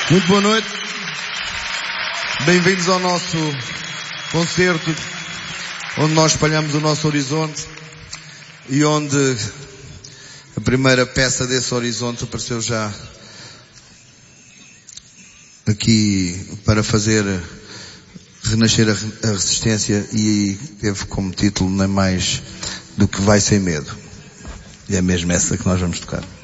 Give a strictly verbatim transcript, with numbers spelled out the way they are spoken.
Muito boa noite. Bem-vindos ao nosso concerto, onde nós espalhamos o nosso horizonte e onde a primeira peça desse horizonte apareceu já aqui para fazer renascer a resistência e teve como título nem mais do que Vai Sem Medo. E é mesmo essa que nós vamos tocar.